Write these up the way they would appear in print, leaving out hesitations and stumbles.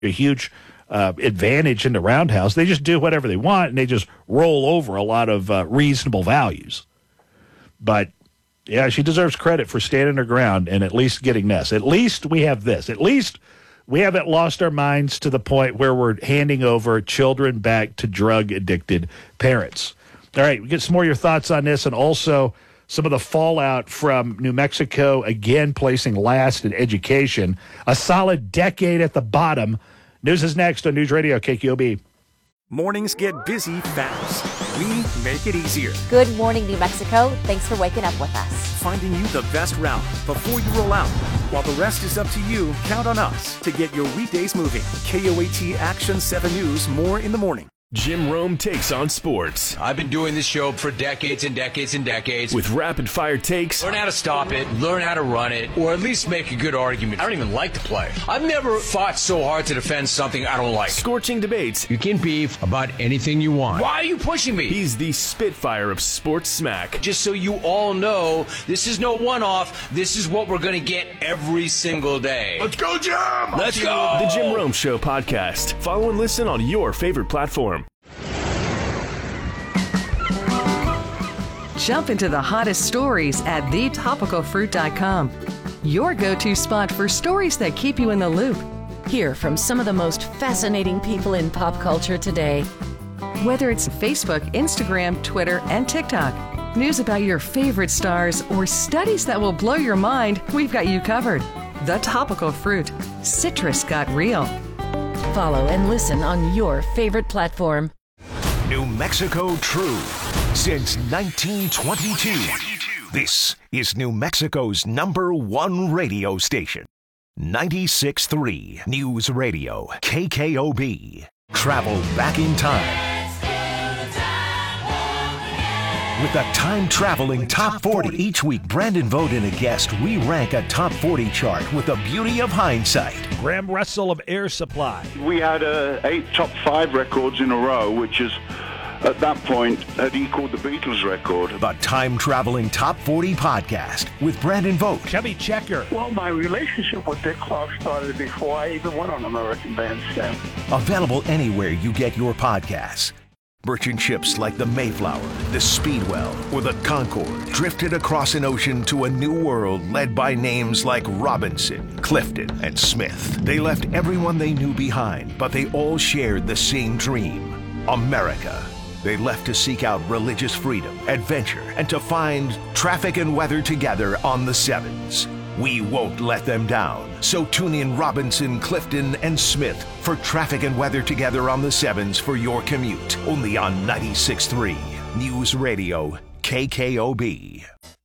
a huge advantage in the roundhouse. They just do whatever they want, and they just roll over a lot of reasonable values. But, yeah, she deserves credit for standing her ground and at least getting this. At least we have this. At least we haven't lost our minds to the point where we're handing over children back to drug-addicted parents. All right, we get some more of your thoughts on this, and also some of the fallout from New Mexico, again placing last in education. A solid decade at the bottom. News is next on News Radio KQOB. Mornings get busy fast. We make it easier. Good morning, New Mexico. Thanks for waking up with us. Finding you the best route before you roll out. While the rest is up to you, count on us to get your weekdays moving. KOAT Action 7 News, more in the morning. Jim Rome takes on sports. I've been doing this show for decades and decades and decades. With rapid-fire takes. Learn how to stop it, learn how to run it, or at least make a good argument. I don't even like the play. I've never fought so hard to defend something I don't like. Scorching debates. You can beef about anything you want. Why are you pushing me? He's the Spitfire of sports smack. Just so you all know, this is no one-off. This is what we're going to get every single day. Let's go, Jim! Let's go! The Jim Rome Show podcast. Follow and listen on your favorite platform. Jump into the hottest stories at thetopicalfruit.com. Your go-to spot for stories that keep you in the loop. Hear from some of the most fascinating people in pop culture today. Whether it's Facebook, Instagram, Twitter, and TikTok, news about your favorite stars, or studies that will blow your mind, we've got you covered. The Topical Fruit. Citrus got real. Follow and listen on your favorite platform. New Mexico True. Since 1922, this is New Mexico's #1 radio station. 96.3 News Radio, KKOB. Travel back in time with the time-traveling Top 40. Each week, Brandon Vogt and a guest re-rank a Top 40 chart with the beauty of hindsight. Graham Russell of Air Supply. We had 8 top 5 records in a row, which is, at that point, had equaled the Beatles record. The time-traveling Top 40 podcast with Brandon Vogt. Chubby Checker. Well, my relationship with Dick Clark started before I even went on American Bandstand. Available anywhere you get your podcasts. Merchant ships like the Mayflower, the Speedwell, or the Concorde drifted across an ocean to a new world led by names like Robinson, Clifton, and Smith. They left everyone they knew behind, but they all shared the same dream: America. They left to seek out religious freedom, adventure, and to find traffic and weather together on the Sevens. We won't let them down. So tune in Robinson, Clifton, and Smith for traffic and weather together on the Sevens for your commute. Only on 96.3 News Radio, KKOB.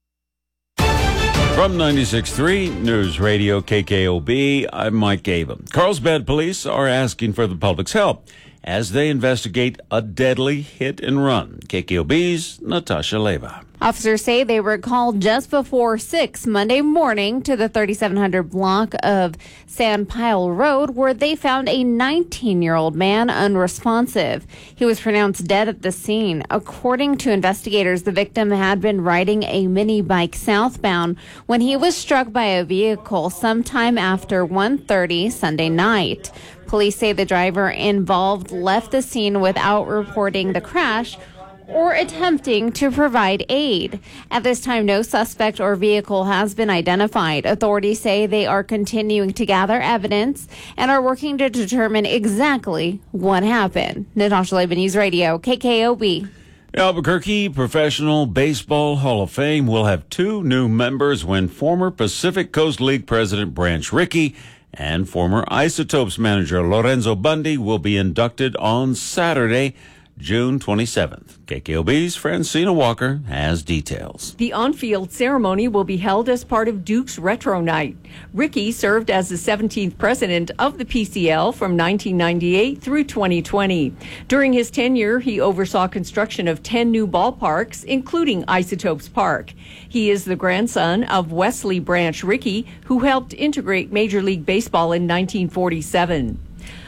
From 96.3 News Radio KKOB, I'm Mike Gabum. Carlsbad police are asking for the public's help as they investigate a deadly hit and run. KKOB's Natasha Leva. Officers say they were called just before 6 Monday morning to the 3700 block of Sandpile Road, where they found a 19-year-old man unresponsive. He was pronounced dead at the scene. According to investigators, the victim had been riding a mini bike southbound when he was struck by a vehicle sometime after 1:30 Sunday night. Police say the driver involved left the scene without reporting the crash or attempting to provide aid. At this time, no suspect or vehicle has been identified. Authorities say they are continuing to gather evidence and are working to determine exactly what happened. Natasha Leva, News Radio, KKOB. Albuquerque Professional Baseball Hall of Fame will have 2 new members when former Pacific Coast League president Branch Rickey and former Isotopes manager Lorenzo Bundy will be inducted on Saturday, June 27th. KKOB's Francina Walker has details. The on-field ceremony will be held as part of Duke's Retro Night. Rickey served as the 17th president of the PCL from 1998 through 2020. During his tenure, he oversaw construction of 10 new ballparks, including Isotopes Park. He is the grandson of Wesley Branch Rickey, who helped integrate Major League Baseball in 1947.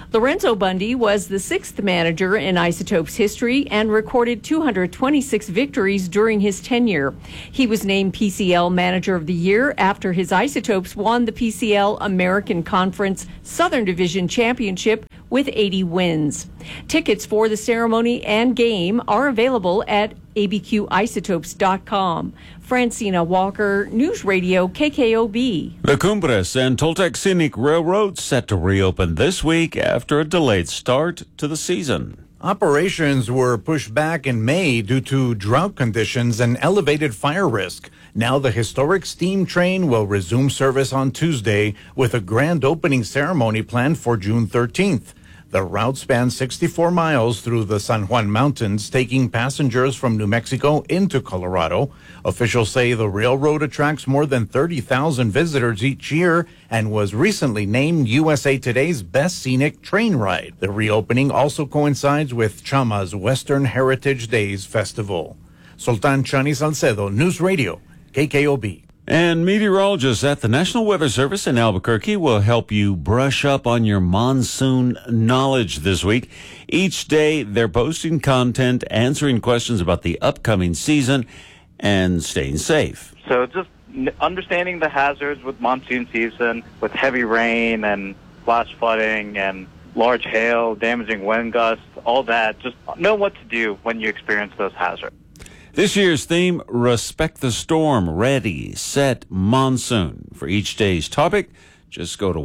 Lorenzo Bundy was the sixth manager in Isotopes history and recorded 226 victories during his tenure. He was named PCL Manager of the Year after his Isotopes won the PCL American Conference Southern Division Championship with 80 wins. Tickets for the ceremony and game are available at abqisotopes.com. Francina Walker, News Radio KKOB. The Cumbres and Toltec Scenic Railroad set to reopen this week after a delayed start to the season. Operations were pushed back in May due to drought conditions and elevated fire risk. Now the historic steam train will resume service on Tuesday with a grand opening ceremony planned for June 13th. The route spans 64 miles through the San Juan Mountains, taking passengers from New Mexico into Colorado. Officials say the railroad attracts more than 30,000 visitors each year and was recently named USA Today's best scenic train ride. The reopening also coincides with Chama's Western Heritage Days Festival. Sultan Chani Salcedo, News Radio, KKOB. And meteorologists at the National Weather Service in Albuquerque will help you brush up on your monsoon knowledge this week. Each day, they're posting content, answering questions about the upcoming season, and staying safe. So just understanding the hazards with monsoon season, with heavy rain and flash flooding and large hail, damaging wind gusts, all that. Just know what to do when you experience those hazards. This year's theme, Respect the Storm, Ready, Set, Monsoon. For each day's topic, just go to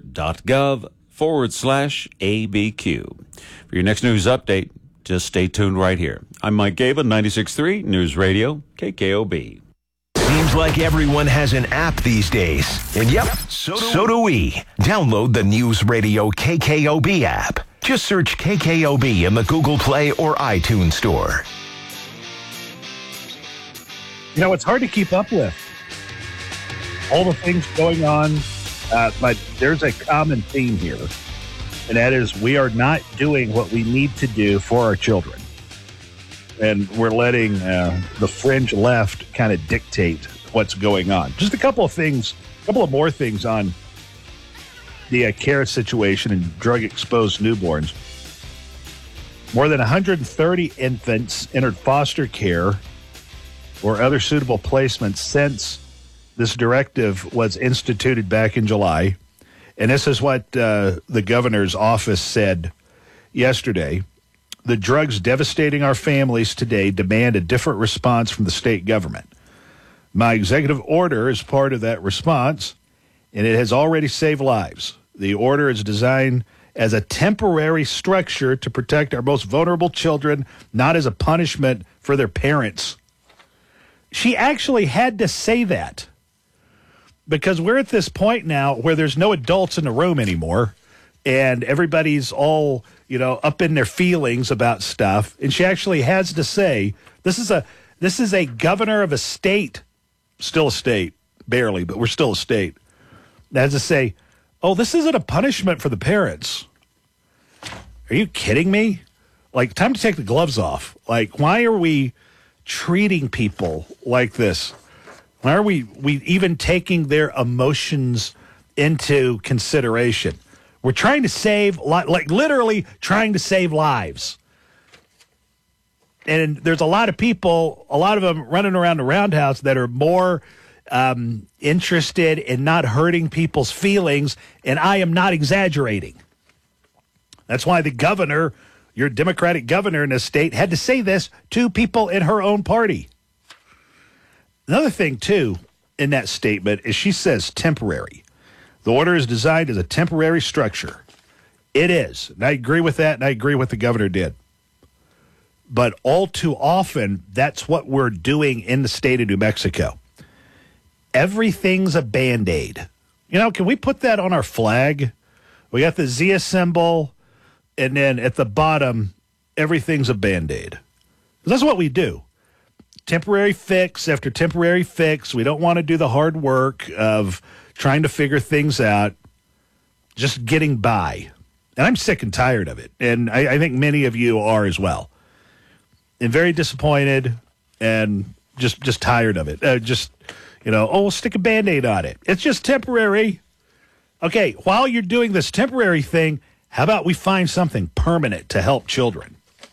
weather.gov/ABQ. For your next news update, just stay tuned right here. I'm Mike Gaba, 96.3 News Radio, KKOB. Seems like everyone has an app these days. And yep, so do we. Download the News Radio KKOB app. Just search KKOB in the Google Play or iTunes Store. You know, it's hard to keep up with all the things going on, but there's a common theme here, and that is we are not doing what we need to do for our children. And we're letting the fringe left kind of dictate what's going on. Just a couple of more things on the care situation and drug-exposed newborns. More than 130 infants entered foster care or other suitable placements since this directive was instituted back in July. And this is what the governor's office said yesterday. The drugs devastating our families today demand a different response from the state government. My executive order is part of that response, and it has already saved lives. The order is designed as a temporary structure to protect our most vulnerable children, not as a punishment for their parents. She actually had to say that because we're at this point now where there's no adults in the room anymore and everybody's all, up in their feelings about stuff. And she actually has to say, this is a governor of a state, still a state, barely, but we're still a state, that has to say, oh, this isn't a punishment for the parents. Are you kidding me? Like, time to take the gloves off. Like, why are we treating people like this? Why are we even taking their emotions into consideration? We're trying to save, literally trying to save lives. And there's a lot of people, a lot of them running around the roundhouse that are more interested in not hurting people's feelings, and I am not exaggerating. That's why the governor, your Democratic governor in the state, had to say this to people in her own party. Another thing, too, in that statement is she says temporary. The order is designed as a temporary structure. It is. And I agree with that, and I agree with what the governor did. But all too often, that's what we're doing in the state of New Mexico. Everything's a Band-Aid. Can we put that on our flag? We got the Zia symbol, and then at the bottom, everything's a Band-Aid. That's what we do. Temporary fix after temporary fix. We don't want to do the hard work of trying to figure things out, just getting by. And I'm sick and tired of it. And I think many of you are as well. And very disappointed and just tired of it. We'll stick a Band-Aid on it. It's just temporary. Okay, while you're doing this temporary thing, How about we find something permanent to help children?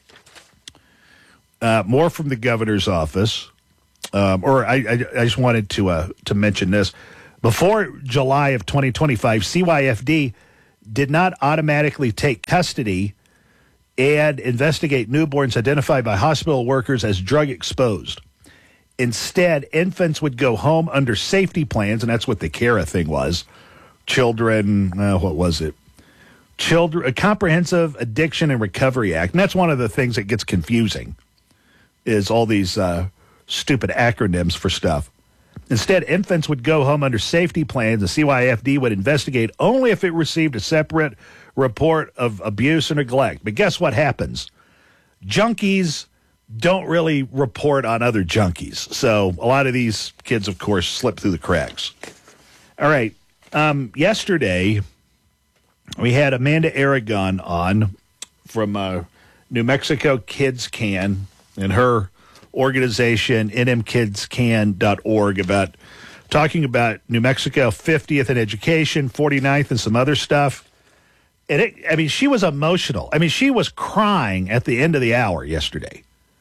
More from the governor's office. I just wanted to mention this. Before July of 2025, CYFD did not automatically take custody and investigate newborns identified by hospital workers as drug exposed. Instead, infants would go home under safety plans, and that's what the CARA thing was. Children, what was it? A Comprehensive Addiction and Recovery Act. And that's one of the things that gets confusing, is all these stupid acronyms for stuff. Instead, infants would go home under safety plans. The CYFD would investigate only if it received a separate report of abuse or neglect. But guess what happens? Junkies don't really report on other junkies. So a lot of these kids, of course, slip through the cracks. All right. Yesterday, we had Amanda Aragon on from New Mexico Kids Can and her organization, nmkidscan.org, about talking about New Mexico 50th in education, 49th and some other stuff. And she was emotional. She was crying at the end of the hour yesterday.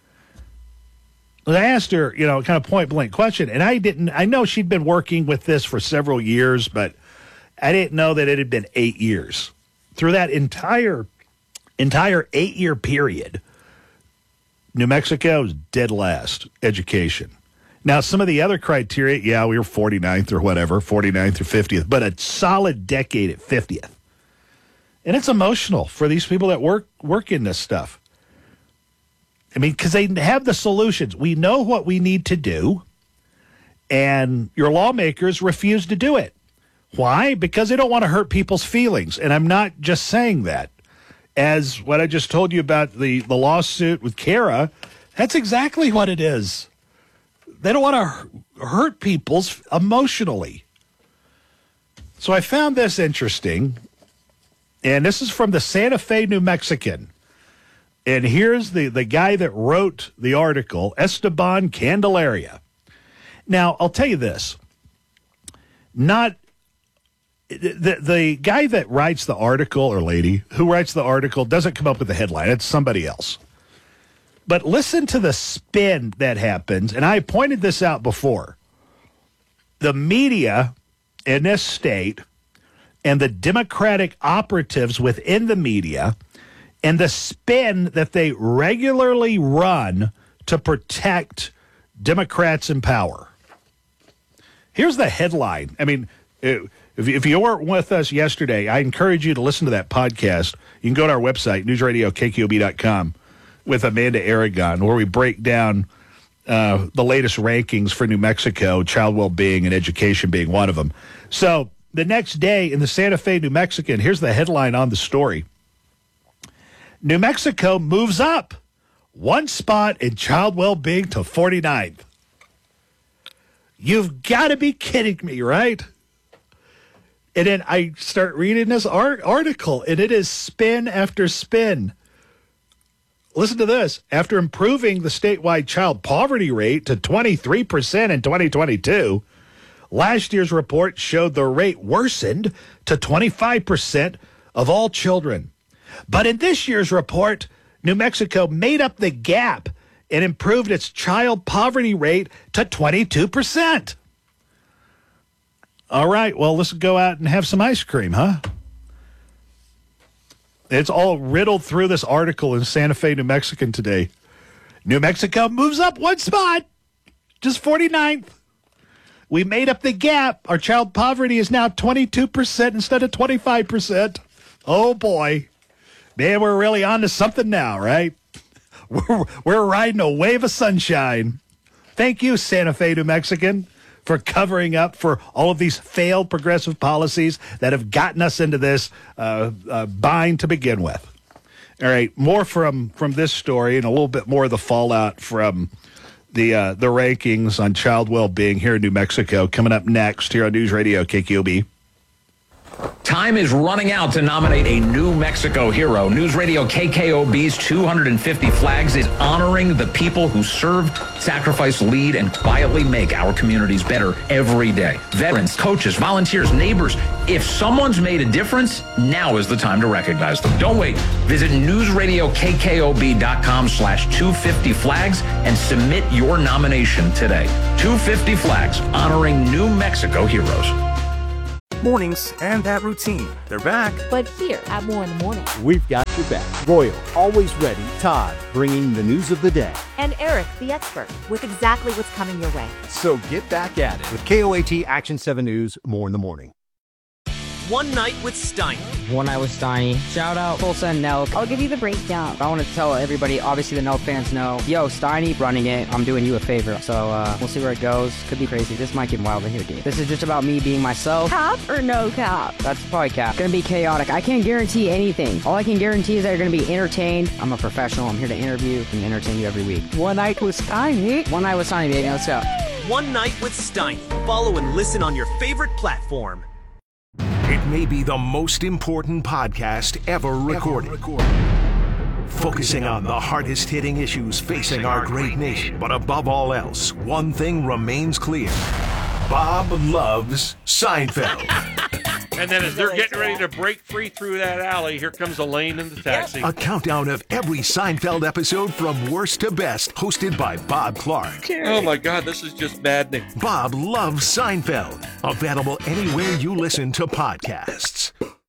I asked her, kind of point blank question, and I know she'd been working with this for several years, but I didn't know that it had been 8 years. Through that entire 8-year period, New Mexico was dead last education. Now, some of the other criteria, we were 49th or whatever, 49th or 50th, but a solid decade at 50th. And it's emotional for these people that work in this stuff. Because they have the solutions. We know what we need to do, and your lawmakers refuse to do it. Why? Because they don't want to hurt people's feelings. And I'm not just saying that. As what I just told you about the lawsuit with CARA, that's exactly what it is. They don't want to hurt people's emotionally. So I found this interesting, and this is from the Santa Fe New Mexican. And here's the guy that wrote the article, Esteban Candelaria. Now, I'll tell you this. The guy that writes the article, or lady who writes the article, doesn't come up with the headline. It's somebody else. But listen to the spin that happens, and I pointed this out before. The media in this state and the Democratic operatives within the media and the spin that they regularly run to protect Democrats in power. Here's the headline. If you weren't with us yesterday, I encourage you to listen to that podcast. You can go to our website, newsradiokqb.com, with Amanda Aragon, where we break down the latest rankings for New Mexico, child well-being and education being one of them. So the next day in the Santa Fe New Mexican, here's the headline on the story. New Mexico moves up one spot in child well-being to 49th. You've got to be kidding me, right? And then I start reading this article, and it is spin after spin. Listen to this. After improving the statewide child poverty rate to 23% in 2022, last year's report showed the rate worsened to 25% of all children. But in this year's report, New Mexico made up the gap and improved its child poverty rate to 22%. All right, well, let's go out and have some ice cream, huh? It's all riddled through this article in Santa Fe New Mexican today. New Mexico moves up one spot, just 49th. We made up the gap. Our child poverty is now 22% instead of 25%. Oh, boy. Man, we're really on to something now, right? We're riding a wave of sunshine. Thank you, Santa Fe New Mexican, for covering up for all of these failed progressive policies that have gotten us into this bind to begin with. All right, more from this story and a little bit more of the fallout from the rankings on child well-being here in New Mexico coming up next here on News Radio KQOB. Time is running out to nominate a New Mexico hero. News Radio KKOB's 250 Flags is honoring the people who served, sacrificed, lead, and quietly make our communities better every day. Veterans, coaches, volunteers, neighbors. If someone's made a difference, now is the time to recognize them. Don't wait. Visit newsradiokkob.com/250flags and submit your nomination today. 250 Flags, honoring New Mexico heroes. Mornings and that routine. They're back. But here at More in the Morning. We've got your back. Royal, always ready. Todd, bringing the news of the day. And Eric, the expert, with exactly what's coming your way. So get back at it with KOAT Action 7 News, More in the Morning. One Night with Steiny. One Night with Steiny. Shout out Full Send Nelk. I'll give you the breakdown. I want to tell everybody, obviously the Nelk fans know, yo, Steiny running it. I'm doing you a favor. So we'll see where it goes. Could be crazy. This might get wild in here, dude. This is just about me being myself. Cap or no cap? That's probably cap. Gonna be chaotic. I can't guarantee anything. All I can guarantee is that you're gonna be entertained. I'm a professional. I'm here to interview and entertain you every week. One Night with Steiny. One Night with Steiny, baby. Let's go. One Night with Steiny. Follow and listen on your favorite platform. It may be the most important podcast ever recorded. Focusing on the hardest-hitting issues facing our great nation. But above all else, one thing remains clear. Bob loves Seinfeld. And then as they're getting ready to break free through that alley, here comes Elaine in the taxi. A countdown of every Seinfeld episode from worst to best, hosted by Bob Clark. Oh my God, this is just maddening. Bob loves Seinfeld. Available anywhere you listen to podcasts.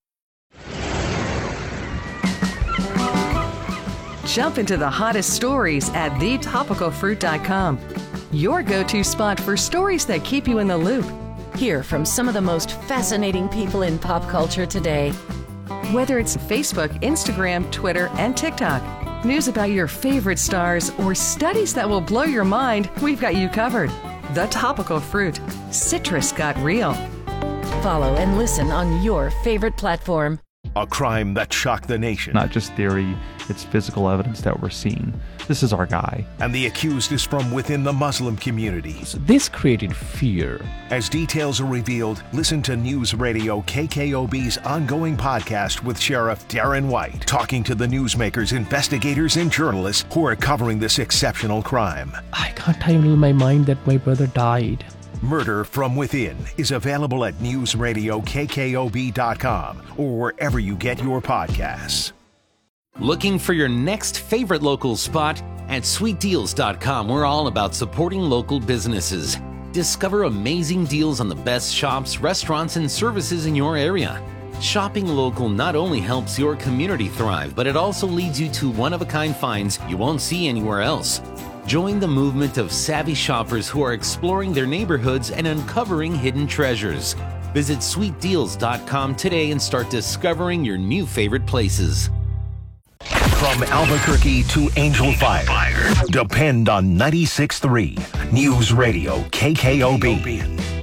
Jump into the hottest stories at thetopicalfruit.com. Your go-to spot for stories that keep you in the loop. Hear from some of the most fascinating people in pop culture today. Whether it's Facebook, Instagram, Twitter, and TikTok, news about your favorite stars, or studies that will blow your mind, we've got you covered. The Topical Fruit. Citrus got real. Follow and listen on your favorite platform. A crime that shocked the nation. Not just theory, it's physical evidence that we're seeing. This is our guy. And the accused is from within the Muslim community. So this created fear. As details are revealed, listen to News Radio KKOB's ongoing podcast with Sheriff Darren White, talking to the newsmakers, investigators, and journalists who are covering this exceptional crime. I can't handle my mind that my brother died. Murder from Within is available at newsradiokkob.com or wherever you get your podcasts. Looking for your next favorite local spot? At sweetdeals.com, we're all about supporting local businesses. Discover amazing deals on the best shops, restaurants, and services in your area. Shopping local not only helps your community thrive, but it also leads you to one-of-a-kind finds you won't see anywhere else. Join the movement of savvy shoppers who are exploring their neighborhoods and uncovering hidden treasures. Visit sweetdeals.com today and start discovering your new favorite places. From Albuquerque to Angel Fire, depend on 96.3 News Radio KKOB.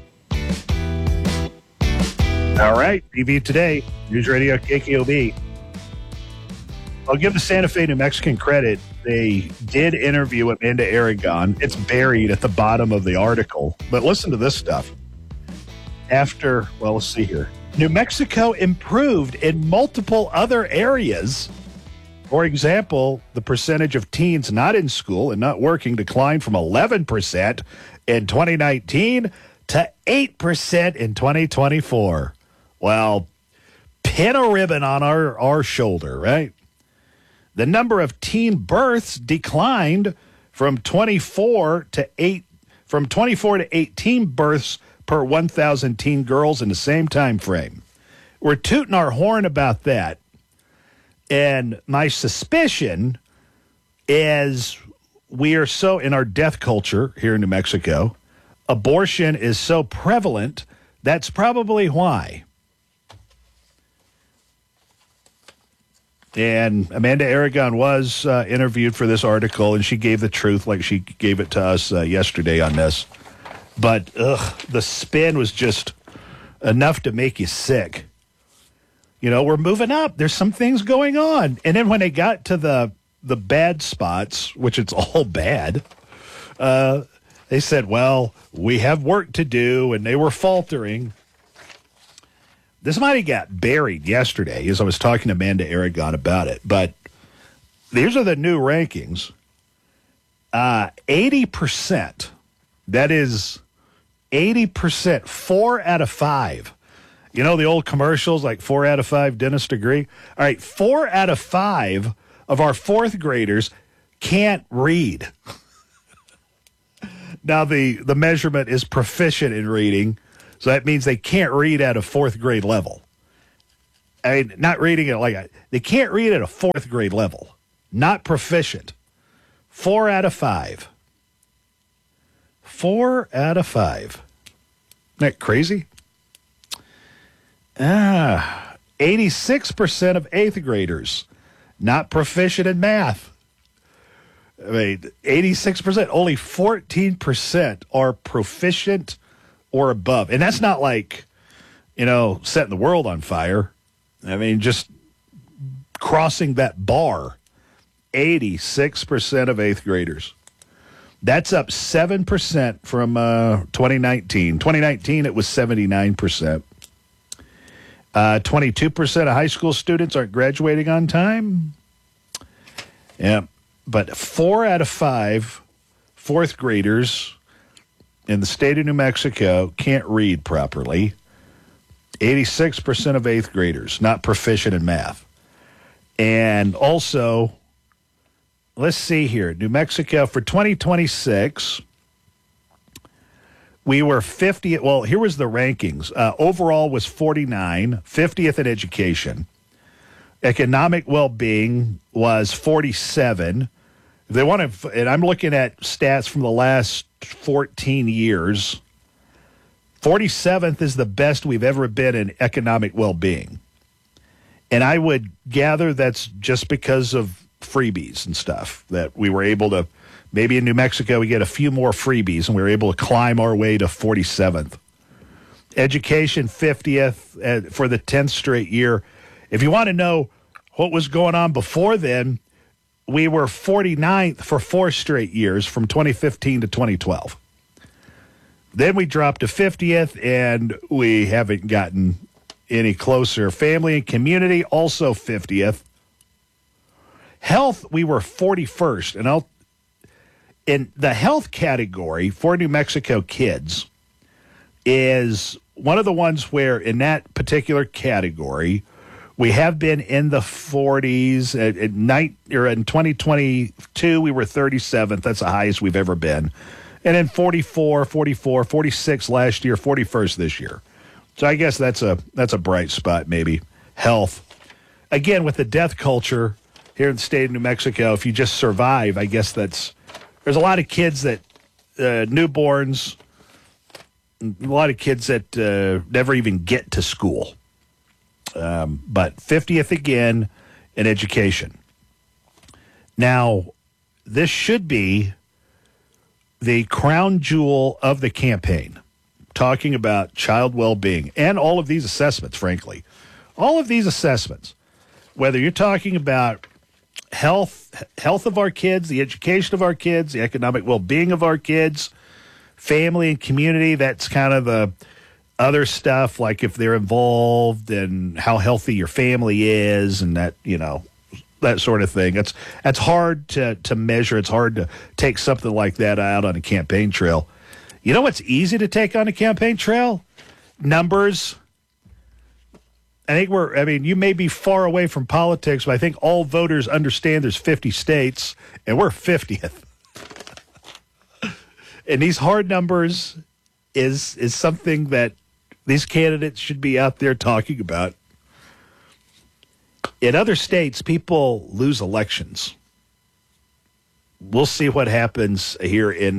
All right, TV Today, News Radio KKOB. I'll give the Santa Fe, New Mexican credit. They did interview Amanda Aragon. It's buried at the bottom of the article. But listen to this stuff. Let's see here. New Mexico improved in multiple other areas. For example, the percentage of teens not in school and not working declined from 11% in 2019 to 8% in 2024. Well, pin a ribbon on our shoulder, right? The number of teen births declined from 24 to 18 births per 1,000 teen girls in the same time frame. We're tooting our horn about that. And my suspicion is we are so in our death culture here in New Mexico, abortion is so prevalent, that's probably why. And Amanda Aragon was interviewed for this article, and she gave the truth like she gave it to us yesterday on this. But the spin was just enough to make you sick. You know, we're moving up. There's some things going on. And then when they got to the bad spots, which it's all bad, they said, well, we have work to do, and they were faltering. this might have got buried yesterday as I was talking to Amanda Aragon about it, but these are the new rankings. 80%, that is 80%, 4 out of 5. You know the old commercials like 4 out of 5 dentist degree? All right, 4 out of 5 of our fourth graders can't read. Now, the measurement is proficient in reading, so that means they can't read at a fourth grade level. I mean, not reading it they can't read at a fourth grade level. Not proficient. 4 out of 5. 4 out of 5. Isn't that crazy? 86% of eighth graders not proficient in math. I mean, 86%, only 14% are proficient or above. And that's not like, setting the world on fire. I mean, just crossing that bar. 86% of eighth graders. That's up 7% from 2019. 2019, it was 79%. 22% of high school students aren't graduating on time. Yeah. But 4 out of 5 fourth graders in the state of New Mexico can't read properly. 86% of eighth graders not proficient in math. And also, let's see here. New Mexico for 2026, we were 50th. Well, here was the rankings. Overall was 49, 50th in education. Economic well-being was 47. If they want to, and I'm looking at stats from the last 14 years. 47th is the best we've ever been in economic well-being. And I would gather that's just because of freebies and stuff that we were able to, maybe in New Mexico we get a few more freebies and we were able to climb our way to 47th. Education 50th for the 10th straight year. If you want to know what was going on before then, we were 49th for 4 straight years from 2015 to 2012. Then we dropped to 50th, and we haven't gotten any closer. Family and community, also 50th. Health, we were 41st. And in the health category for New Mexico kids is one of the ones where in that particular category, we have been in the 40s. In 2022, we were 37th. That's the highest we've ever been. And then 44, 46 last year, 41st this year. So I guess that's a bright spot, maybe. Health. Again, with the death culture here in the state of New Mexico, if you just survive, I guess there's a lot of kids that, newborns, a lot of kids that never even get to school. But 50th again in education. Now, this should be the crown jewel of the campaign, talking about child well-being and all of these assessments, frankly. All of these assessments, whether you're talking about health of our kids, the education of our kids, the economic well-being of our kids, family and community, that's kind of the other stuff, like if they're involved and how healthy your family is and that, that sort of thing. That's hard to measure. It's hard to take something like that out on a campaign trail. You know what's easy to take on a campaign trail? Numbers. You may be far away from politics, but I think all voters understand there's 50 states, and we're 50th. And these hard numbers is something that these candidates should be out there talking about. In other states, people lose elections. We'll see what happens here in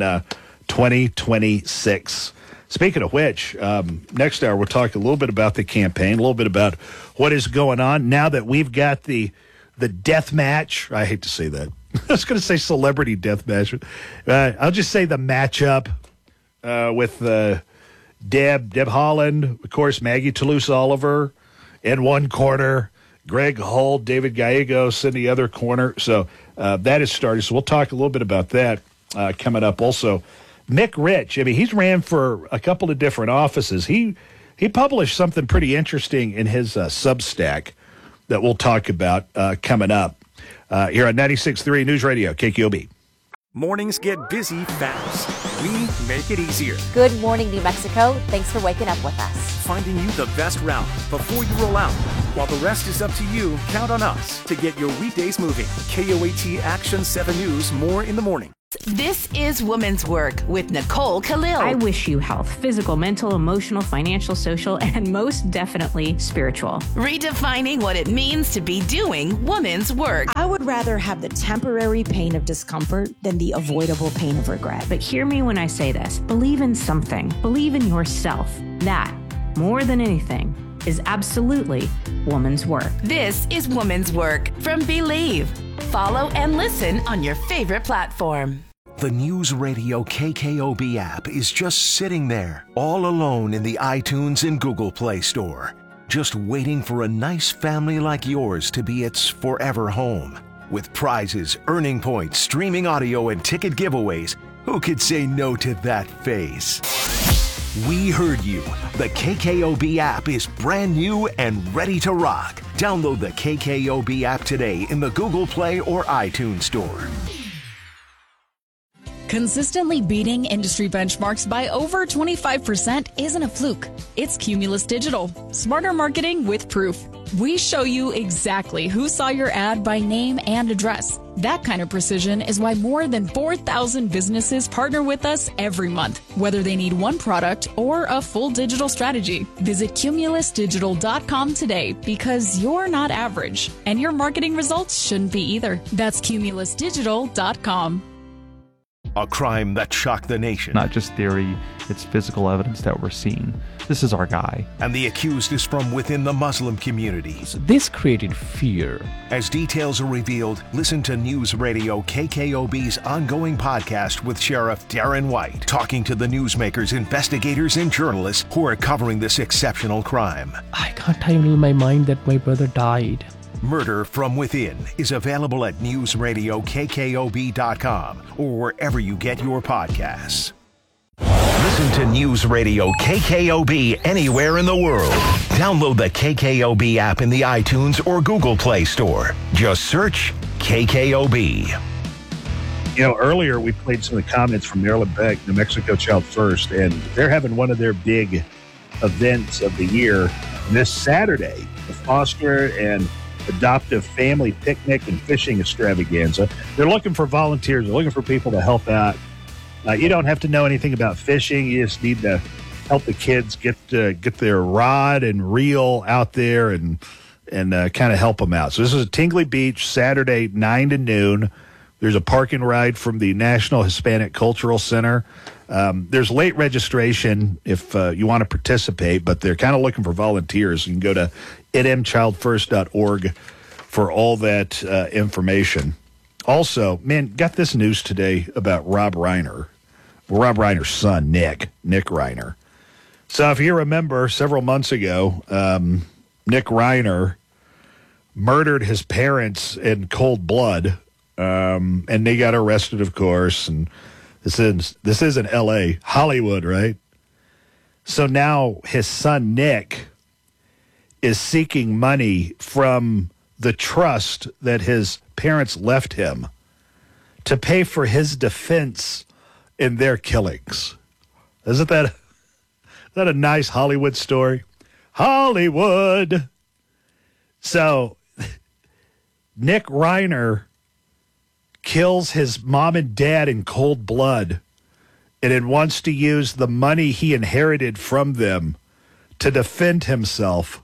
2026. Speaking of which, next hour we'll talk a little bit about the campaign, a little bit about what is going on now that we've got the death match. I hate to say that. I was going to say celebrity death match. I'll just say the matchup with Deb Holland, of course, Maggie Toulouse-Oliver in one corner, Greg Hull, David Gallegos in the other corner. So that is started. So we'll talk a little bit about that coming up. Also, Mick Rich, he's ran for a couple of different offices. He He published something pretty interesting in his Substack that we'll talk about coming up here on 96.3 News Radio, KKOB. Mornings get busy fast. We make it easier. Good morning, New Mexico. Thanks for waking up with us. Finding you the best route before you roll out. While the rest is up to you, count on us to get your weekdays moving. KOAT Action 7 News, more in the morning. This is Women's Work with Nicole Khalil. I wish you health, physical, mental, emotional, financial, social, and most definitely spiritual. Redefining what it means to be doing women's work. I would rather have the temporary pain of discomfort than the avoidable pain of regret. But hear me when I say this. Believe in something. Believe in yourself. That, more than anything, is absolutely woman's work. This is Woman's Work from Believe. Follow and listen on your favorite platform. The News Radio KKOB app is just sitting there, all alone in the iTunes and Google Play Store, just waiting for a nice family like yours to be its forever home. With prizes, earning points, streaming audio, and ticket giveaways, who could say no to that face? We heard you. The KKOB app is brand new and ready to rock. Download the KKOB app today in the Google Play or iTunes Store. Consistently beating industry benchmarks by over 25% isn't a fluke. It's Cumulus Digital. Smarter marketing with proof. We show you exactly who saw your ad by name and address. That kind of precision is why more than 4,000 businesses partner with us every month, whether they need one product or a full digital strategy. Visit cumulusdigital.com today because you're not average, and your marketing results shouldn't be either. That's cumulusdigital.com. A crime that shocked the nation. Not just theory, it's physical evidence that we're seeing. This is our guy. And the accused is from within the Muslim community. This created fear. As details are revealed, listen to News Radio KKOB's ongoing podcast with Sheriff Darren White, talking to the newsmakers, investigators, and journalists who are covering this exceptional crime. I can't handle my mind that my brother died. Murder from Within is available at newsradiokkob.com or wherever you get your podcasts. Listen to News Radio KKOB anywhere in the world. Download the KKOB app in the iTunes or Google Play Store. Just search KKOB. You know, earlier we played some of the comments from Marilyn Beck, New Mexico Child First, and they're having one of their big events of the year this Saturday, the Foster and Adoptive Family Picnic and Fishing Extravaganza. They're looking for volunteers. They're looking for people to help out. You don't have to know anything about fishing. You just need to help the kids get their rod and reel out there and kind of help them out. So this is at Tingley Beach, Saturday, 9 to noon. There's a park and ride from the National Hispanic Cultural Center. There's late registration if you want to participate, but they're kind of looking for volunteers. You can go to nmchildfirst.org for all that information. Also, man, got this news today about Rob Reiner. Well, Rob Reiner's son, Nick Reiner. So if you remember, several months ago, Nick Reiner murdered his parents in cold blood, and they got arrested, of course, and this is in L.A., Hollywood, right? So now his son, Nick, is seeking money from the trust that his parents left him to pay for his defense in their killings. Isn't that a nice Hollywood story? Hollywood! So Nick Reiner kills his mom and dad in cold blood and then wants to use the money he inherited from them to defend himself.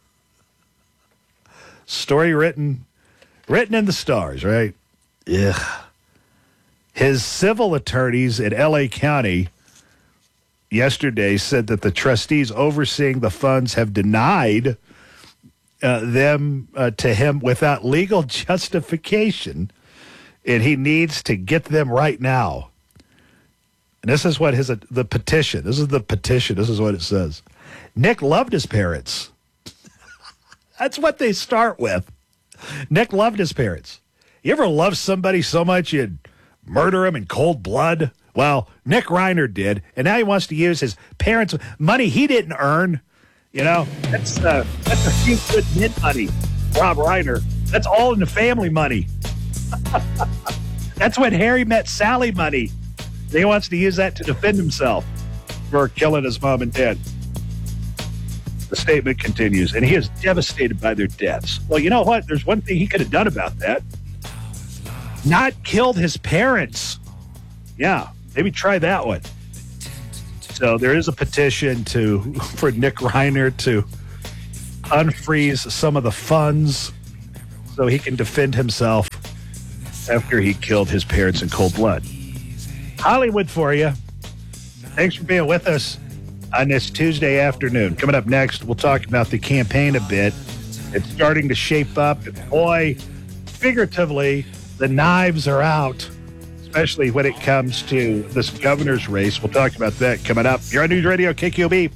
Story written in the stars, right? Ugh. His civil attorneys in L.A. County yesterday said that the trustees overseeing the funds have denied them to him without legal justification, and he needs to get them right now. And this is what the petition. This is the petition. This is what it says. Nick loved his parents. That's what they start with. Nick loved his parents. You ever love somebody so much you'd murder him in cold blood? Well, Nick Reiner did, and now he wants to use his parents' money he didn't earn. You know, that's a few good mint money, Rob Reiner. That's all in the family money. That's when Harry met Sally money. He wants to use that to defend himself for killing his mom and dad. The statement continues, and he is devastated by their deaths. Well, you know what? There's one thing he could have done about that. Not killed his parents. Yeah, maybe try that one. So there is a petition for Nick Reiner to unfreeze some of the funds so he can defend himself after he killed his parents in cold blood. Hollywood for you. Thanks for being with us on this Tuesday afternoon. Coming up next, we'll talk about the campaign a bit. It's starting to shape up. Boy, figuratively, the knives are out, especially when it comes to this governor's race. We'll talk about that coming up. You're on News Radio KQOB.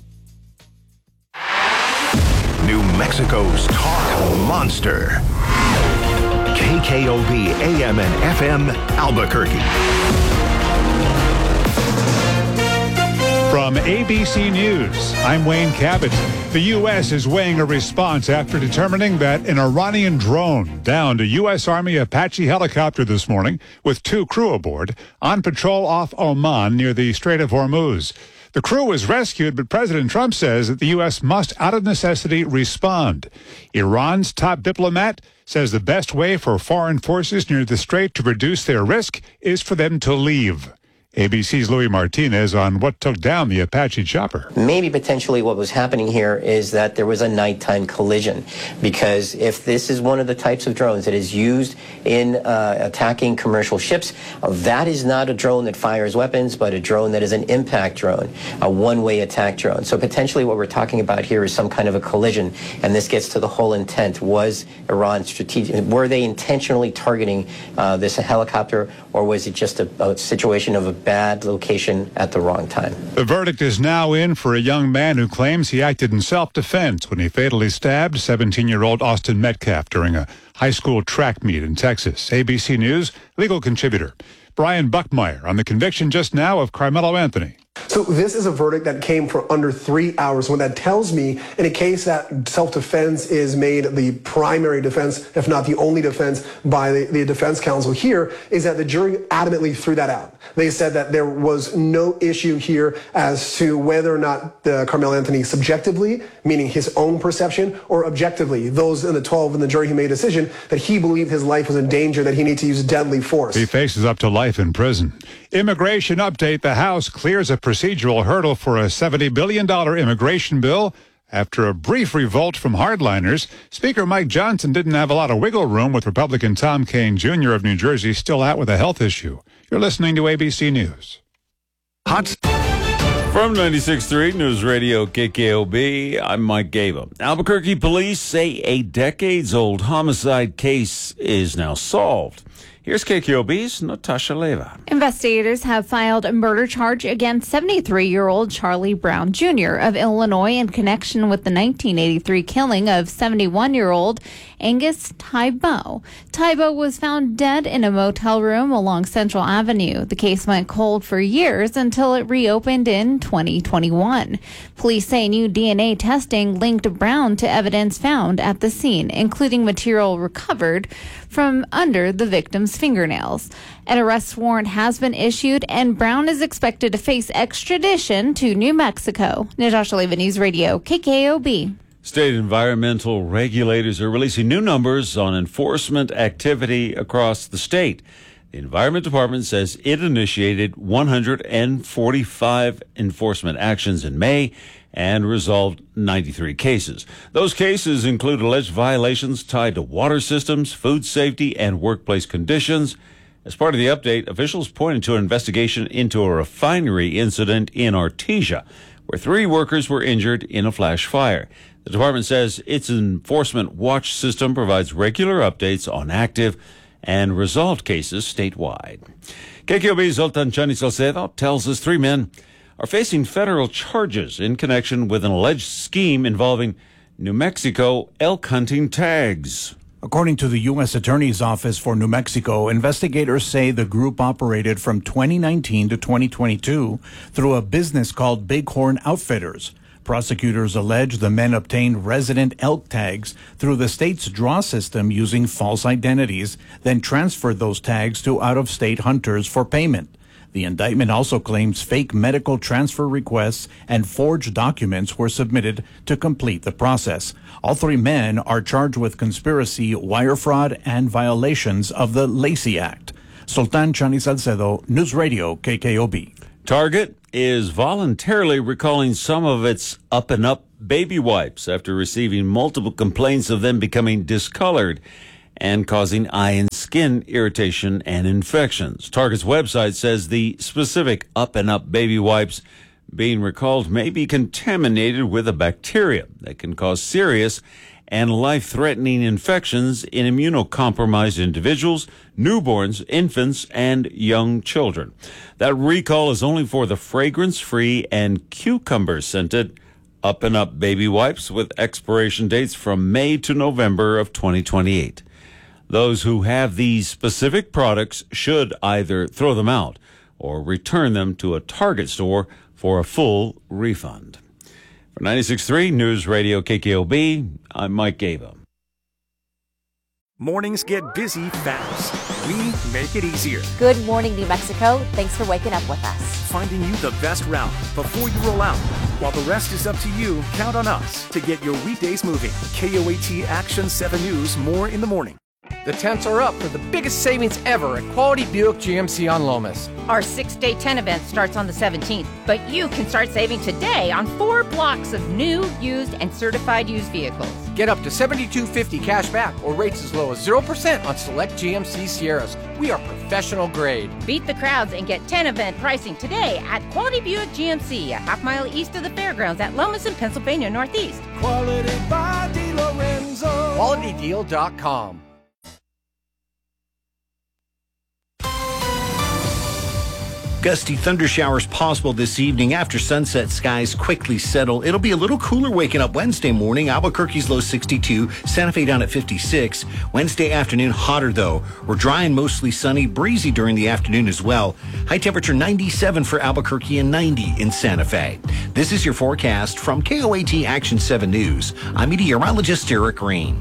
New Mexico's talk monster. KKOB AM and FM Albuquerque. From ABC News, I'm Wayne Cabot. The U.S. is weighing a response after determining that an Iranian drone downed a U.S. Army Apache helicopter this morning with 2 crew aboard on patrol off Oman near the Strait of Hormuz. The crew was rescued, but President Trump says that the U.S. must, out of necessity, respond. Iran's top diplomat says the best way for foreign forces near the strait to reduce their risk is for them to leave. ABC's Louis Martinez on what took down the Apache chopper. Maybe potentially what was happening here is that there was a nighttime collision, because if this is one of the types of drones that is used in attacking commercial ships, that is not a drone that fires weapons, but a drone that is an impact drone, a one-way attack drone. So potentially what we're talking about here is some kind of a collision, and this gets to the whole intent. Was Iran strategic? Were they intentionally targeting this helicopter, or was it just a situation of a bad location at the wrong time? The verdict is now in for a young man who claims he acted in self-defense when he fatally stabbed 17-year-old Austin Metcalf during a high school track meet in Texas. ABC News legal contributor Brian Buckmeyer on the conviction just now of Carmelo Anthony. So this is a verdict that came for under 3 hours. What that tells me, in a case that self-defense is made the primary defense, if not the only defense, by the defense counsel here, is that the jury adamantly threw that out. They said that there was no issue here as to whether or not Carmelo Anthony subjectively, meaning his own perception, or objectively, those in the 12 in the jury who made a decision, that he believed his life was in danger, that he needed to use deadly force. He faces up to life in prison. Immigration update. The House clears a procedural hurdle for a $70 billion immigration bill after a brief revolt from hardliners. Speaker Mike Johnson didn't have a lot of wiggle room, with Republican Tom Kean Jr. of New Jersey still out with a health issue. You're listening to ABC News. From 96.3 News Radio KKOB, I'm Mike Gaba. Albuquerque police say a decades-old homicide case is now solved. Here's KKOB's Natasha Leva. Investigators have filed a murder charge against 73-year-old Charlie Brown Jr. of Illinois in connection with the 1983 killing of 71-year-old Angus Tybo. Tybo was found dead in a motel room along Central Avenue. The case went cold for years until it reopened in 2021. Police say new DNA testing linked Brown to evidence found at the scene, including material recovered from under the victim's fingernails. An arrest warrant has been issued, and Brown is expected to face extradition to New Mexico. Natasha Leva, News Radio, KKOB. State environmental regulators are releasing new numbers on enforcement activity across the state. The Environment Department says it initiated 145 enforcement actions in May and resolved 93 cases. Those cases include alleged violations tied to water systems, food safety, and workplace conditions. As part of the update, officials pointed to an investigation into a refinery incident in Artesia, where 3 workers were injured in a flash fire. The department says its enforcement watch system provides regular updates on active and resolved cases statewide. KQOB's Zoltan Chani Salcedo tells us 3 men are facing federal charges in connection with an alleged scheme involving New Mexico elk hunting tags. According to the U.S. Attorney's Office for New Mexico, investigators say the group operated from 2019 to 2022 through a business called Bighorn Outfitters, Prosecutors allege the men obtained resident elk tags through the state's draw system using false identities, then transferred those tags to out-of-state hunters for payment. The indictment also claims fake medical transfer requests and forged documents were submitted to complete the process. All three men are charged with conspiracy, wire fraud, and violations of the Lacey Act. Sultan Chani Salcedo, News Radio, KKOB. Target is voluntarily recalling some of its Up and Up baby wipes after receiving multiple complaints of them becoming discolored and causing eye and skin irritation and infections. Target's website says the specific Up and Up baby wipes being recalled may be contaminated with a bacteria that can cause serious and life-threatening infections in immunocompromised individuals, newborns, infants, and young children. That recall is only for the fragrance-free and cucumber-scented Up and Up baby wipes with expiration dates from May to November of 2028. Those who have these specific products should either throw them out or return them to a Target store for a full refund. For 96.3 News Radio KKOB, I'm Mike Gaba. Mornings get busy fast. We make it easier. Good morning, New Mexico. Thanks for waking up with us. Finding you the best route before you roll out. While the rest is up to you, count on us to get your weekdays moving. KOAT Action 7 News, more in the morning. The tents are up for the biggest savings ever at Quality Buick GMC on Lomas. Our 6-day tent event starts on the 17th, but you can start saving today on 4 blocks of new, used, and certified used vehicles. Get up to $72.50 cash back or rates as low as 0% on select GMC Sierras. We are professional grade. Beat the crowds and get tent event pricing today at Quality Buick GMC, a half-mile east of the fairgrounds at Lomas in Pennsylvania Northeast. Quality by DeLorenzo. QualityDeal.com. Gusty thunder showers possible this evening after sunset. Skies quickly settle. It'll be a little cooler waking up Wednesday morning. Albuquerque's low 62, Santa Fe down at 56. Wednesday afternoon hotter though. We're dry and mostly sunny, breezy during the afternoon as well. High temperature 97 for Albuquerque and 90 in Santa Fe. This is your forecast from KOAT Action 7 News. I'm meteorologist Eric Green.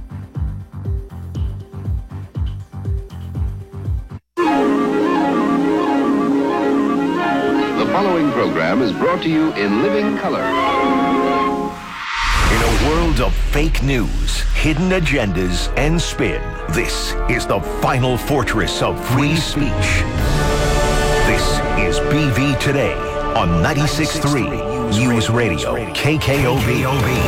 The following program is brought to you in living color. In a world of fake news, hidden agendas, and spin, this is the final fortress of free speech. This is BV Today on 96.3 News Radio, KKOB.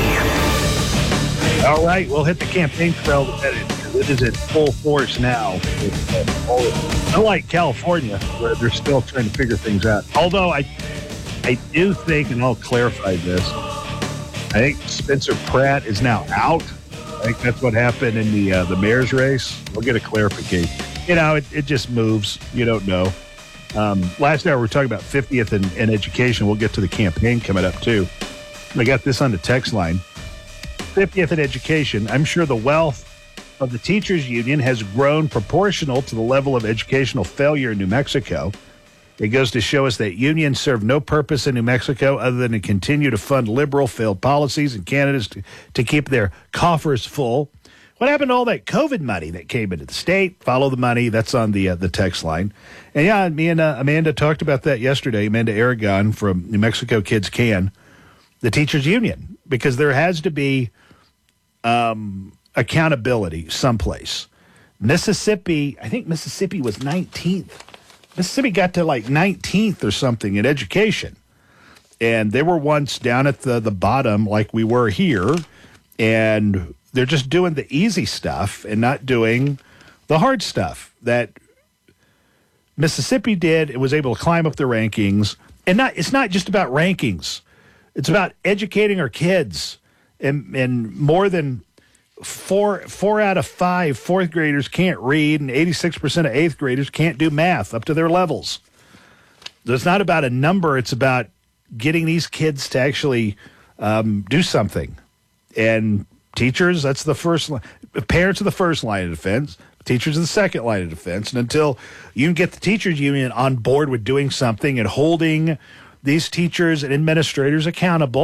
All right, we'll hit the campaign trail in a minute. It is in full force now. Unlike California, where they're still trying to figure things out. Although I do think, and I'll clarify this, I think Spencer Pratt is now out. I think that's what happened in the mayor's race. We'll get a clarification. You know, it just moves. You don't know. Last hour we were talking about 50th in education. We'll get to the campaign coming up, too. I got this on the text line. 50th in education. I'm sure the wealth of the teachers union has grown proportional to the level of educational failure in New Mexico. It goes to show us that unions serve no purpose in New Mexico other than to continue to fund liberal failed policies and candidates to keep their coffers full. What happened to all that COVID money that came into the state? Follow the money. That's on the text line. And yeah, me and Amanda talked about that yesterday. Amanda Aragon from New Mexico Kids Can, the teachers union, because there has to be accountability someplace. Mississippi, I think Mississippi was 19th. Mississippi got to like 19th or something in education. And they were once down at the bottom like we were here. And they're just doing the easy stuff and not doing the hard stuff that Mississippi did. It was able to climb up the rankings. And it's not just about rankings. It's about educating our kids. And more than four out of 5 fourth graders can't read, and 86% of eighth graders can't do math up to their levels. So it's not about a number. It's about getting these kids to actually do something. And teachers, that's the first line. Parents are the first line of defense. Teachers are the second line of defense. And until you can get the teachers union on board with doing something and holding these teachers and administrators accountable,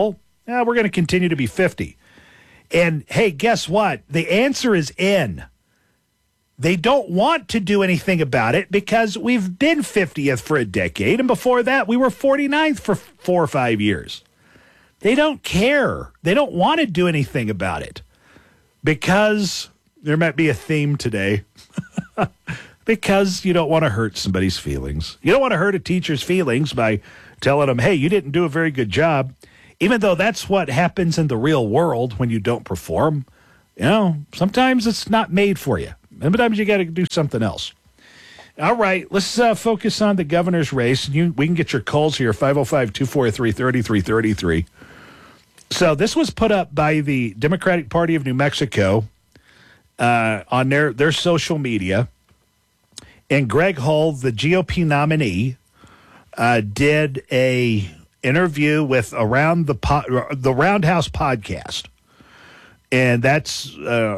We're going to continue to be 50. And, hey, guess what? The answer is in. They don't want to do anything about it because we've been 50th for a decade, and before that, we were 49th for 4 or 5 years. They don't care. They don't want to do anything about it because there might be a theme today. Because you don't want to hurt somebody's feelings. You don't want to hurt a teacher's feelings by telling them, hey, you didn't do a very good job, even though that's what happens in the real world when you don't perform. Sometimes it's not made for you. Sometimes you got to do something else. All right, let's focus on the governor's race. We can get your calls here, 505-243-3333. So this was put up by the Democratic Party of New Mexico on their social media. And Greg Hull, the GOP nominee, did a interview with the Roundhouse podcast, and that's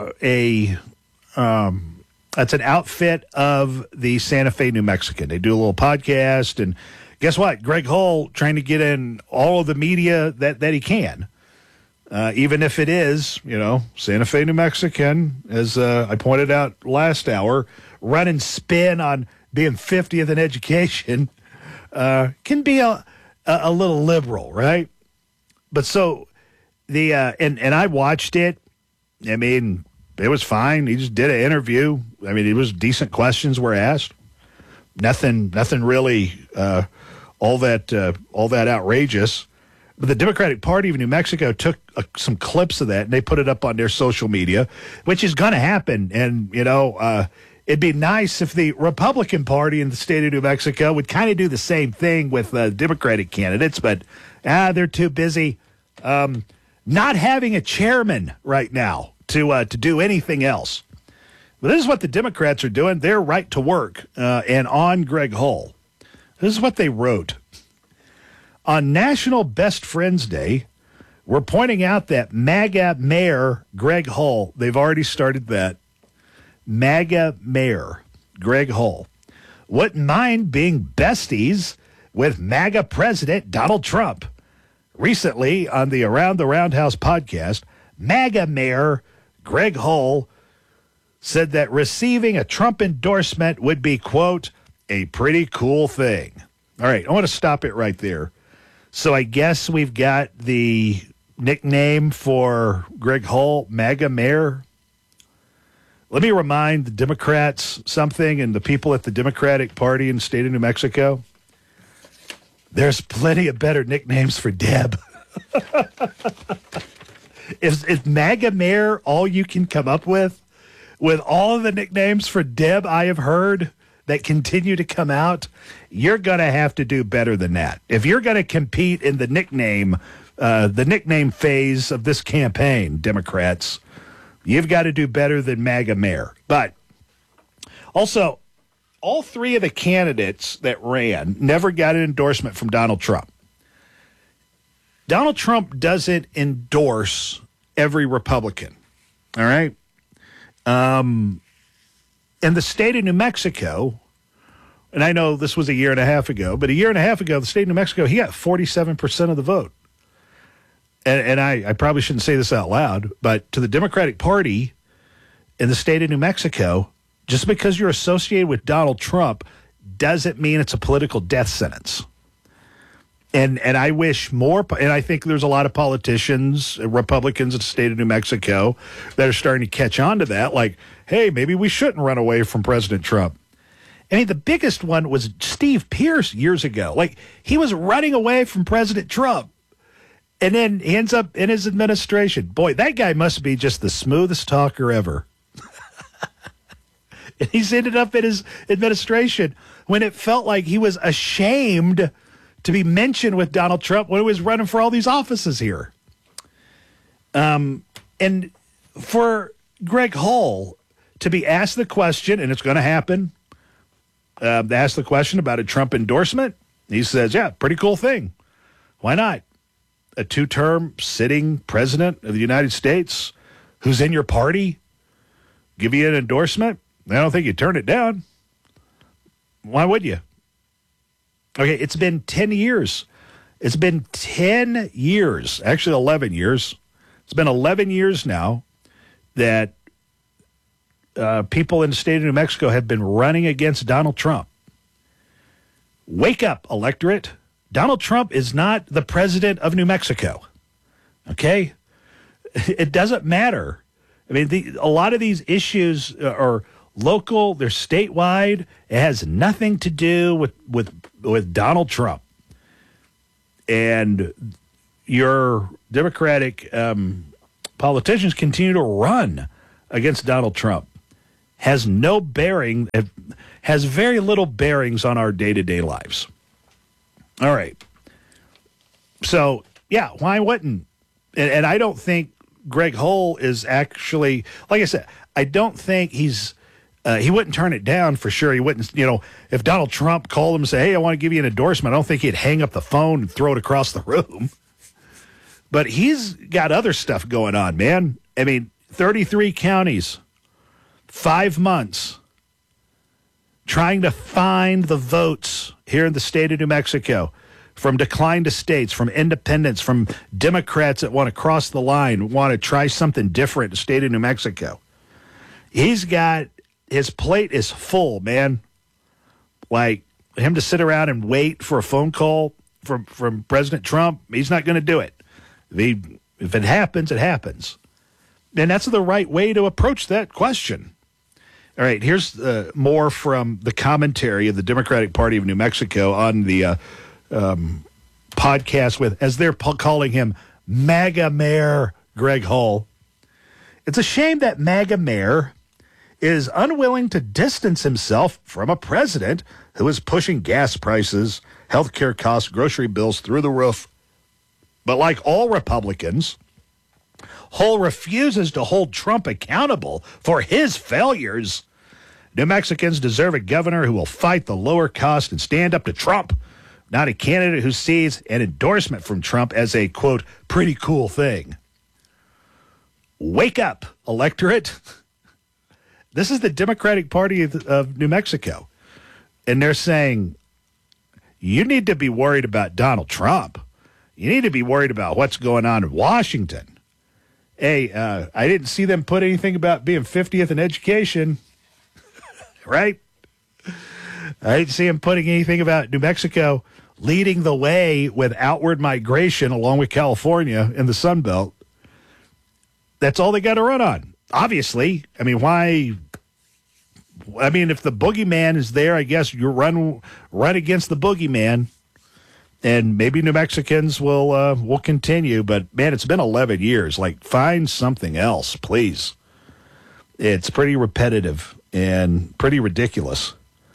that's an outfit of the Santa Fe New Mexican. They do a little podcast, and guess what? Greg Hull trying to get in all of the media that he can, even if it is Santa Fe New Mexican, as I pointed out last hour. Running spin on being 50th in education can be a little liberal, right? But so and I watched it. I mean, it was fine. He just did an interview. I mean, it was decent questions were asked. Nothing really all that outrageous. But the Democratic Party of New Mexico took some clips of that and they put it up on their social media, which is going to happen. And it'd be nice if the Republican Party in the state of New Mexico would kind of do the same thing with Democratic candidates, but they're too busy not having a chairman right now to do anything else. But this is what the Democrats are doing. They're right to work and on Greg Hull. This is what they wrote. On National Best Friends Day, we're pointing out that MAGA Mayor Greg Hull, they've already started that, MAGA Mayor Greg Hull wouldn't mind being besties with MAGA President Donald Trump. Recently, on the Around the Roundhouse podcast, MAGA Mayor Greg Hull said that receiving a Trump endorsement would be, quote, a pretty cool thing. All right, I want to stop it right there. So I guess we've got the nickname for Greg Hull, MAGA Mayor. Let me remind the Democrats something and the people at the Democratic Party in the state of New Mexico. There's plenty of better nicknames for Deb. Is MAGA Mayor all you can come up with all of the nicknames for Deb I have heard that continue to come out? You're going to have to do better than that. If you're going to compete in the nickname phase of this campaign, Democrats, you've got to do better than MAGA Mayor. But also, all three of the candidates that ran never got an endorsement from Donald Trump. Donald Trump doesn't endorse every Republican. All right? In the state of New Mexico, and I know this was a year and a half ago, but a year and a half ago, the state of New Mexico, he got 47% of the vote. And I probably shouldn't say this out loud, but to the Democratic Party in the state of New Mexico, just because you're associated with Donald Trump doesn't mean it's a political death sentence. And I wish more, and I think there's a lot of politicians, Republicans in the state of New Mexico that are starting to catch on to that, like, hey, maybe we shouldn't run away from President Trump. I mean, the biggest one was Steve Pierce years ago. Like, he was running away from President Trump. And then he ends up in his administration. Boy, that guy must be just the smoothest talker ever. And he's ended up in his administration when it felt like he was ashamed to be mentioned with Donald Trump when he was running for all these offices here. And for Greg Hull to be asked the question, and it's going to happen, asked the question about a Trump endorsement, he says, yeah, pretty cool thing. Why not? A two-term sitting president of the United States who's in your party give you an endorsement? I don't think you turn it down. Why would you? Okay, it's been 10 years. It's been 10 years, actually 11 years. It's been 11 years now that people in the state of New Mexico have been running against Donald Trump. Wake up, electorate. Donald Trump is not the president of New Mexico. Okay? It doesn't matter. I mean, a lot of these issues are local, they're statewide. It has nothing to do with Donald Trump. And your Democratic politicians continue to run against Donald Trump. Has no bearing, has very little bearings on our day-to-day lives. All right. So, yeah, why wouldn't? And I don't think Greg Hull is actually, like I said, I don't think he wouldn't turn it down for sure. He wouldn't, if Donald Trump called him and said, hey, I want to give you an endorsement, I don't think he'd hang up the phone and throw it across the room. But he's got other stuff going on, man. I mean, 33 counties, 5 months, trying to find the votes here in the state of New Mexico from declined states, from independents, from Democrats that want to cross the line, want to try something different in the state of New Mexico. His plate is full, man. Like, him to sit around and wait for a phone call from President Trump, he's not going to do it. If it happens, it happens. And that's the right way to approach that question. All right, here's more from the commentary of the Democratic Party of New Mexico on the podcast with, as they're calling him, MAGA Mayor Greg Hull. It's a shame that MAGA Mayor is unwilling to distance himself from a president who is pushing gas prices, healthcare costs, grocery bills through the roof. But like all Republicans, Hull refuses to hold Trump accountable for his failures. New Mexicans deserve a governor who will fight the lower cost and stand up to Trump, not a candidate who sees an endorsement from Trump as a, quote, pretty cool thing. Wake up, electorate. This is the Democratic Party of New Mexico. And they're saying, you need to be worried about Donald Trump. You need to be worried about what's going on in Washington. Hey, I didn't see them put anything about being 50th in education. Right? I didn't see him putting anything about New Mexico leading the way with outward migration along with California in the Sun Belt. That's all they got to run on. Obviously, I mean, why? I mean, if the boogeyman is there, I guess you run against the boogeyman, and maybe New Mexicans will continue. But man, it's been 11 years. Like, find something else, please. It's pretty repetitive and pretty ridiculous.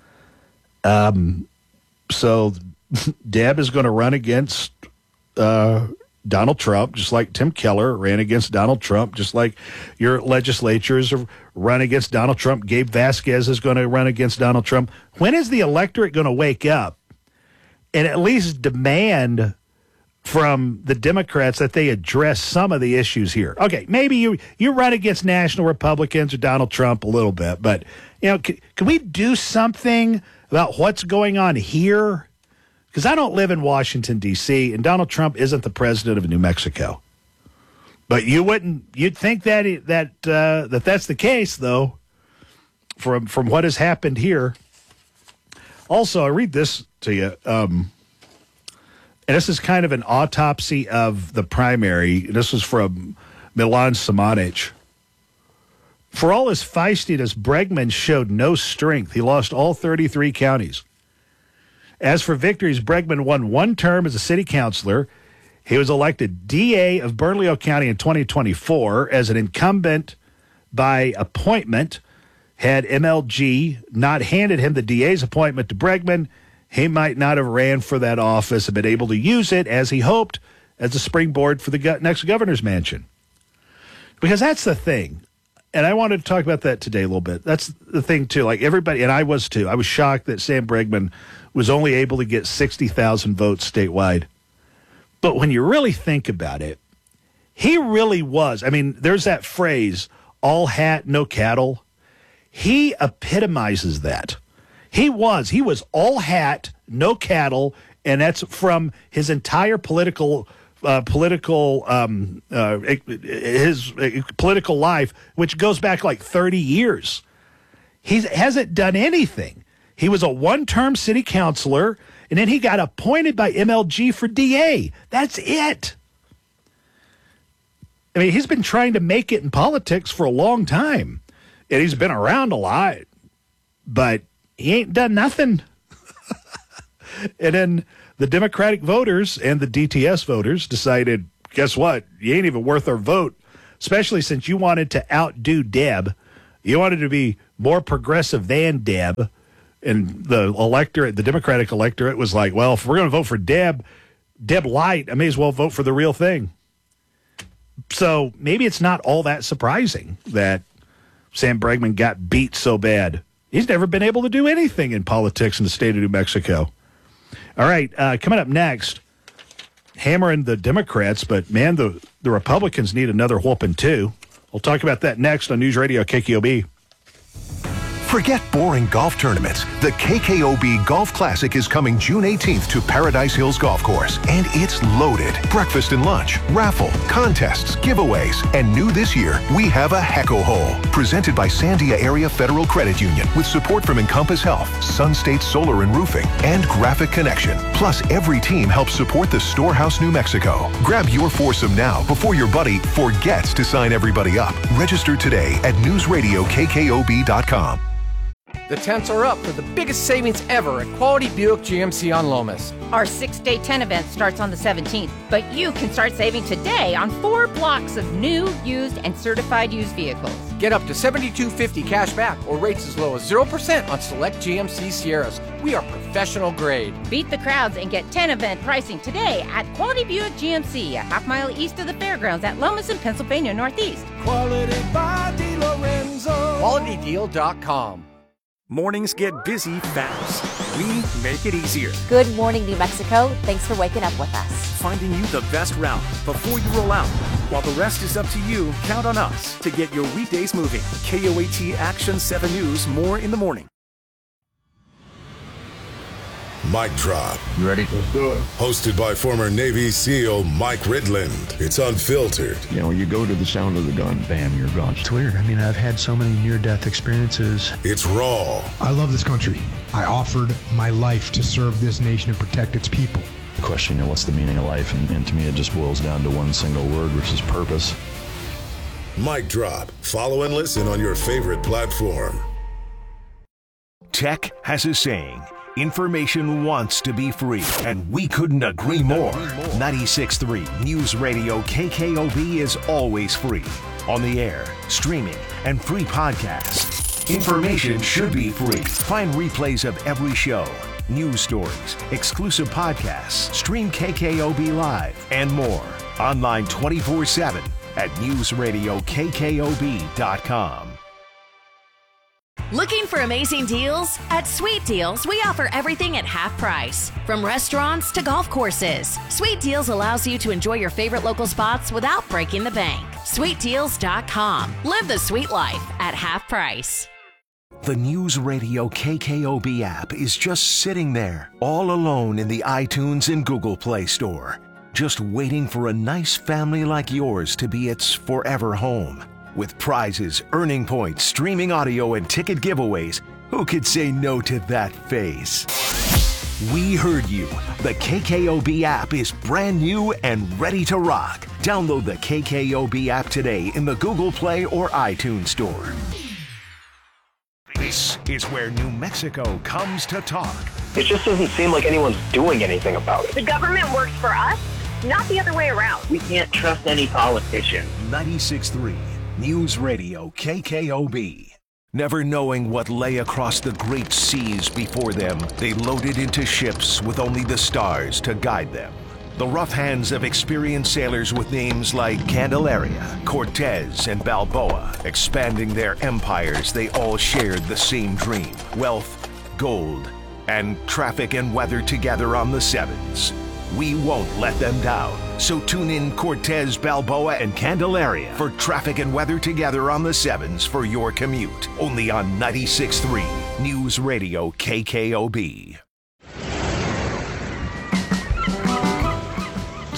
So Deb is going to run against Donald Trump, just like Tim Keller ran against Donald Trump, just like your legislatures have run against Donald Trump. Gabe Vasquez is going to run against Donald Trump. When is the electorate going to wake up and at least demand from the Democrats that they address some of the issues here? Okay, maybe you run against national Republicans or Donald Trump a little bit, but can we do something about what's going on here? Because I don't live in Washington, D.C., and Donald Trump isn't the president of New Mexico. But you'd think that that's the case, though, from what has happened here. Also, I read this to you. And this is kind of an autopsy of the primary. This is from Milan Samanic. For all his feistiness, Bregman showed no strength. He lost all 33 counties. As for victories, Bregman won one term as a city councilor. He was elected DA of Bernalillo County in 2024 as an incumbent by appointment. Had MLG not handed him the DA's appointment to Bregman, he might not have ran for that office and been able to use it as he hoped as a springboard for the next governor's mansion. Because that's the thing. And I wanted to talk about that today a little bit. That's the thing, too. Like everybody, and I was, too. I was shocked that Sam Bregman was only able to get 60,000 votes statewide. But when you really think about it, he really was. I mean, there's that phrase, all hat, no cattle. He epitomizes that. He was all hat, no cattle, And that's from his entire his political life, which goes back like 30 years. He hasn't done anything. He was a one-term city councilor, and then he got appointed by MLG for DA. That's it. I mean, he's been trying to make it in politics for a long time, and he's been around a lot, but he ain't done nothing. And then the Democratic voters and the DTS voters decided, guess what? You ain't even worth our vote, especially since you wanted to outdo Deb. You wanted to be more progressive than Deb. And the electorate, the Democratic electorate, was like, well, if we're going to vote for Deb Light, I may as well vote for the real thing. So maybe it's not all that surprising that Sam Bregman got beat so bad. He's never been able to do anything in politics in the state of New Mexico. All right, coming up next, hammering the Democrats, but man, the Republicans need another whooping too. We'll talk about that next on News Radio KKOB. Forget boring golf tournaments. The KKOB Golf Classic is coming June 18th to Paradise Hills Golf Course, and it's loaded. Breakfast and lunch, raffle, contests, giveaways, and new this year, we have a Hecko Hole. Presented by Sandia Area Federal Credit Union with support from Encompass Health, Sun State Solar and Roofing, and Graphic Connection. Plus, every team helps support the Storehouse, New Mexico. Grab your foursome now before your buddy forgets to sign everybody up. Register today at newsradiokkob.com. The tents are up for the biggest savings ever at Quality Buick GMC on Lomas. Our 6-day tent event starts on the 17th, but you can start saving today on 4 blocks of new, used, and certified used vehicles. Get up to $72.50 cash back or rates as low as 0% on select GMC Sierras. We are professional grade. Beat the crowds and get tent event pricing today at Quality Buick GMC, a half-mile east of the fairgrounds at Lomas in Pennsylvania Northeast. Quality by DeLorenzo. QualityDeal.com. Mornings get busy fast. We make it easier. Good morning, New Mexico. Thanks for waking up with us. Finding you the best route before you roll out. While the rest is up to you, count on us to get your weekdays moving. KOAT Action 7 News, more in the morning. Mic Drop. You ready? Let's do it. Hosted by former Navy SEAL Mike Ridland. It's unfiltered. You know, you go to the sound of the gun, bam, you're gone. It's weird. I mean, I've had so many near-death experiences. It's raw. I love this country. I offered my life to serve this nation and protect its people. Question, you know, what's the meaning of life? And to me, it just boils down to one single word, which is purpose. Mic Drop. Follow and listen on your favorite platform. Tech has a saying. Information wants to be free, and we couldn't agree more. 96.3 News Radio KKOB is always free. On the air, streaming, and free podcasts. Information should be free. Find replays of every show, news stories, exclusive podcasts, stream KKOB Live, and more. Online 24/7 at newsradiokkob.com. Looking for amazing deals? At Sweet Deals, we offer everything at half price. From restaurants to golf courses, Sweet Deals allows you to enjoy your favorite local spots without breaking the bank. SweetDeals.com. Live the sweet life at half price. The News Radio KKOB app is just sitting there, all alone in the iTunes and Google Play Store, just waiting for a nice family like yours to be its forever home. With prizes, earning points, streaming audio, and ticket giveaways, who could say no to that face? We heard you. The KKOB app is brand new and ready to rock. Download the KKOB app today in the Google Play or iTunes Store. This is where New Mexico comes to talk. It just doesn't seem like anyone's doing anything about it. The government works for us, not the other way around. We can't trust any politician. 96.3 News Radio KKOB. Never knowing what lay across the great seas before them, they loaded into ships with only the stars to guide them. The rough hands of experienced sailors with names like Candelaria, Cortez, and Balboa. Expanding their empires, they all shared the same dream: wealth, gold, and traffic and weather together on the sevens. We won't let them down. So tune in Cortez, Balboa, and Candelaria for traffic and weather together on the sevens for your commute. Only on 96.3 News Radio KKOB.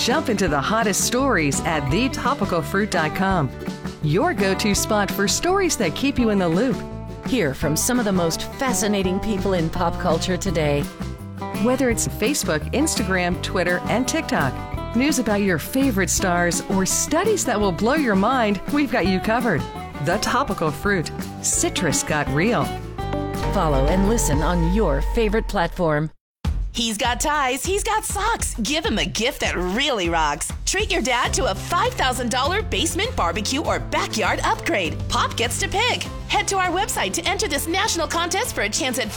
Jump into the hottest stories at thetopicalfruit.com. Your go-to spot for stories that keep you in the loop. Hear from some of the most fascinating people in pop culture today. Whether it's Facebook, Instagram, Twitter, and TikTok, news about your favorite stars, or studies that will blow your mind, we've got you covered. The Topical Fruit. Citrus got real. Follow and listen on your favorite platform. He's got ties, he's got socks. Give him a gift that really rocks. Treat your dad to a $5,000 basement barbecue or backyard upgrade. Pop gets to pick. Head to our website to enter this national contest for a chance at